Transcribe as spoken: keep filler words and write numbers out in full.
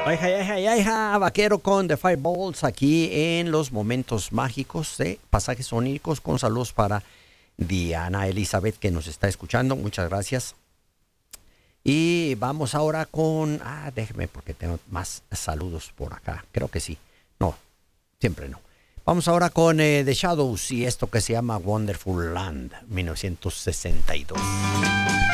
Ay, ay, ay, ay, ay, vaquero con The Fireballs aquí en los momentos mágicos de pasajes sonílicos con saludos para Diana Elizabeth que nos está escuchando. Muchas gracias. Y vamos ahora con... Ah, déjeme porque tengo más saludos por acá. Creo que sí. No, siempre no. Vamos ahora con eh, The Shadows y esto que se llama Wonderful Land, mil novecientos sesenta y dos.